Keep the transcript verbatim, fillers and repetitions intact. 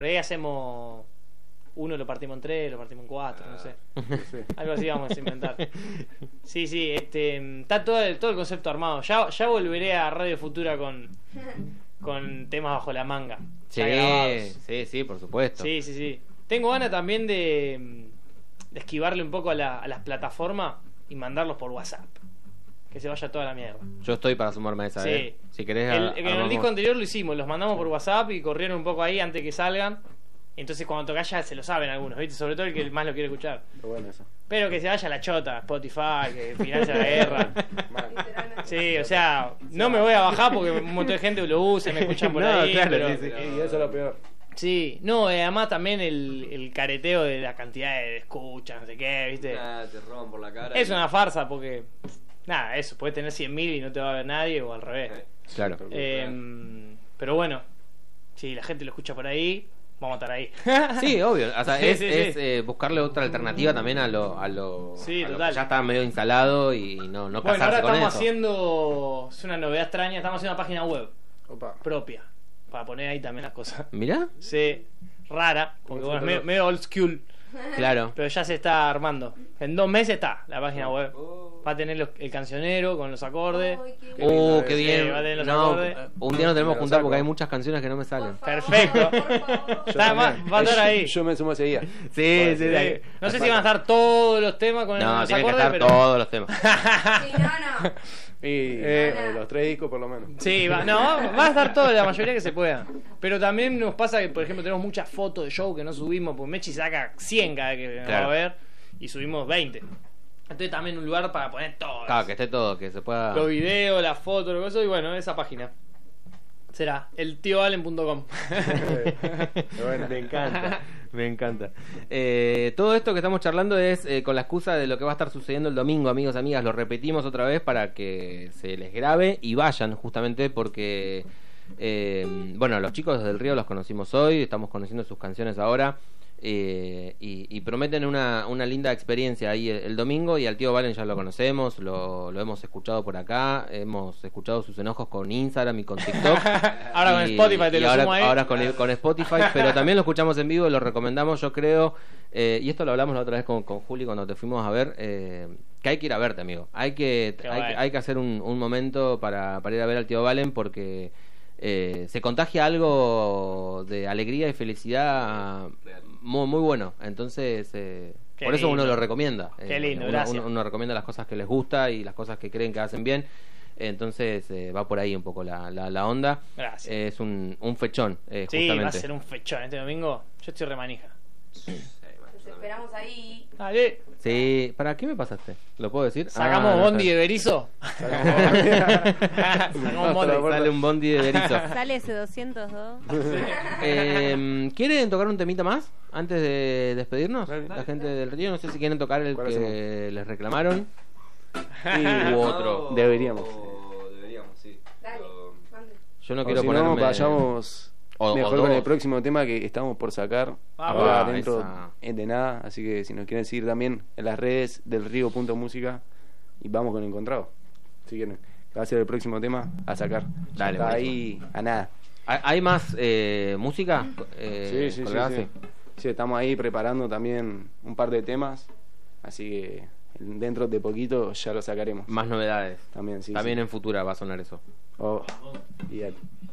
Por ahí hacemos uno, lo partimos en tres, lo partimos en cuatro, no sé. Sí. Algo así vamos a inventar. Sí, sí, este, está todo el, todo el concepto armado. Ya, ya volveré a Radio Futura con, con temas bajo la manga. Sí, ya grabados. sí, sí, por supuesto. Sí, sí, sí. Tengo ganas también de, de esquivarle un poco a, la, a las plataformas y mandarlos por WhatsApp. Que se vaya toda la mierda. Yo estoy para sumarme a esa, Sí. ¿eh? Si querés, El, ar- en el armamos. disco anterior lo hicimos, los mandamos por WhatsApp y corrieron un poco ahí antes que salgan. Entonces cuando toca ya se lo saben algunos, ¿viste? Sobre todo el que más lo quiere escuchar. Está bueno eso. Pero que se vaya la chota, Spotify, que financia la guerra. Literalmente. Sí, o sea, no me voy a bajar porque un montón de gente lo usa, me escuchan por No, ahí. claro, pero... sí, sí. Y eso es lo peor. Sí, no, eh, además también el, el careteo de la cantidad de escuchas, no sé qué, ¿viste? Ah, te roban por la cara. Es y- una farsa porque, nada, eso, puedes tener cien mil y no te va a ver nadie o al revés. Claro. Eh, pero bueno, si la gente lo escucha por ahí, vamos a estar ahí. Sí, obvio. O sea, Sí, es, sí, es sí. eh, buscarle otra alternativa también a lo, a lo, Sí, a lo total. que ya está medio instalado y no, no Bueno, casarse ahora con estamos eso. haciendo, es una novedad extraña, estamos haciendo una página web Opa. propia, para poner ahí también las cosas. Mirá, Sí, rara, porque bueno, es medio, medio old school, claro. pero ya se está armando. En dos meses está la página web. Oh. Va a tener los- el cancionero con los acordes. Ay, qué Qué Uh, lindo qué es. bien. Sí, va a tener los No, acordes. un día nos tenemos que Me lo juntar saco. porque hay muchas canciones que no me salen. Por favor, Perfecto. por favor. Yo Está, va, también. va a estar Eh, ahí. Yo, yo me sumo ese día. Sí, sí, Sí. sí. No sé si van a estar todos los temas con No, los tienen que acordes, estar pero... todos los temas. Sí, no, no. Y Eh, eh, los tres discos por lo menos. Sí, va, no, va a estar todo, la mayoría que se pueda. Pero también nos pasa que, por ejemplo, tenemos muchas fotos de show que no subimos, porque Mechi saca cien cada que nos Claro. va a ver y subimos veinte. Entonces también un lugar para poner todo. Claro, que esté todo, que se pueda. Los videos, las fotos, lo que eso, y bueno, esa página. Será el tío valen punto com. Bueno. Me encanta, me encanta. Eh, todo esto que estamos charlando es eh, con la excusa de lo que va a estar sucediendo el domingo, amigos, amigas. Lo repetimos otra vez para que se les grabe y vayan, justamente porque, eh, bueno, los chicos del Río los conocimos hoy, estamos conociendo sus canciones ahora. Eh, y, y prometen una, una linda experiencia ahí el, el domingo. Y al tío Valen ya lo conocemos, lo, lo hemos escuchado por acá, hemos escuchado sus enojos con Instagram y con TikTok. Ahora con Y- Spotify te y lo ahora, sumo ahí. ahora con, con Spotify, pero también lo escuchamos en vivo y lo recomendamos, yo creo. Eh, y esto lo hablamos la otra vez con, con Juli cuando te fuimos a ver. Eh, que hay que ir a verte, amigo. Hay que, Qué hay, bueno. que- hay que hacer un, un momento para, para ir a ver al tío Valen porque eh, se contagia algo de alegría y felicidad muy, muy bueno. Entonces, eh, Qué por eso lindo. uno lo recomienda. Qué lindo, uno, gracias. uno- uno recomienda las cosas que les gusta y las cosas que creen que hacen bien. Entonces eh, va por ahí un poco la, la, la onda. Gracias. Eh, es un, un fechón, eh, Sí, justamente. va a ser un fechón este domingo. Yo estoy remanija. Los esperamos ahí. Dale. Sí, ¿para qué me pasaste? ¿Lo puedo decir? ¿Sacamos Ah, no, bondi sale- de Berizo? Sacamos bondi. Sale un bondi de Berizo. Sale ese doscientos dos. Eh, ¿Quieren tocar un temita más antes de despedirnos? Dale. La gente del Río, no sé si quieren tocar el ¿Cuál que les reclamaron. Y U otro. No, Deberíamos. Deberíamos, sí. Dale, Pero- mande. Yo no O quiero si ponerme... no, vayamos O- o mejor con el dos. próximo tema que estamos por sacar. Vamos. Ahora Ah, dentro esa. de nada. Así que si nos quieren seguir también en las redes del Río punto música y vamos con Encontrado. Si quieren, que va a ser el próximo tema a sacar. Ya Dale, está buenísimo. ahí a nada. ¿Hay hay más eh, música? Eh, Sí, sí, sí, colgada? sí. Sí, estamos ahí preparando también un par de temas. Así que dentro de poquito ya lo sacaremos. Más novedades. También, sí. También sí. en Futura va a sonar eso. Oh, y dale.